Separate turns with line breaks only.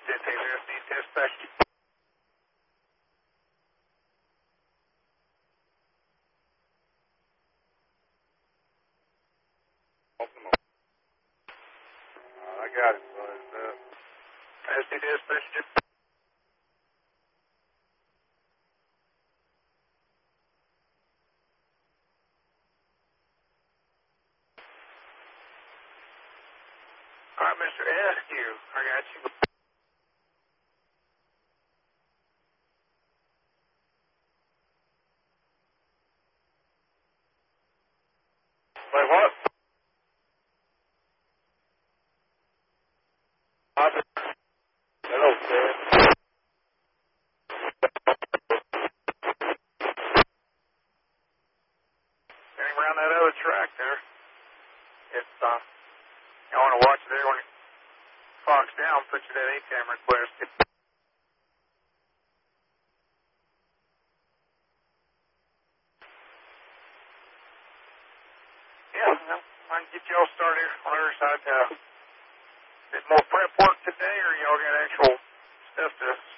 10-8 SD test back.
I got it, bud.
SD dispatch. All right, Mr. Askew, I got you.
Wait, what? Hello, sir.
Hang around that other track there. If you want to watch it there when it fogs down, put you that A-cam request. Yeah, I can get y'all started on the other side. Bit more prep work today, or y'all got actual stuff to